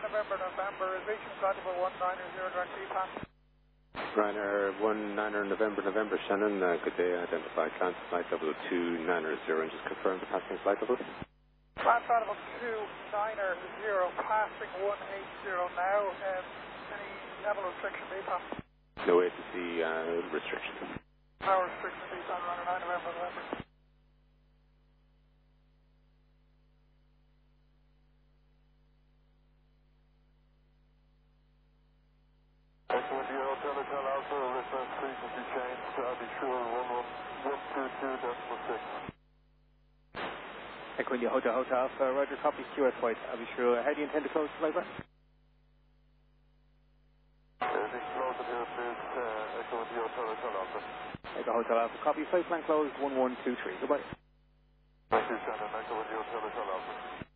November, revision flight level 190 direct VPAS. Ryanair 19 November, Shannon, good day, identify client flight level 290 and just confirm the passing flight level. Client flight level 290, passing 180 now, any level restriction VPAS? No ATC restriction. Power restriction VPAS, Ryanair 9 November. Hotel Alpha, reference frequency change, I'll be sure 122.6. Echo India Hotel Alpha, Roger, copy QS White, I'll be sure. How do you intend to close the flight? Everything closed here, please. Echo India Hotel Alpha. Echo Hotel Alpha, copy, flight plan closed 1123, goodbye. Thank you, Shannon. Echo India Hotel Alpha.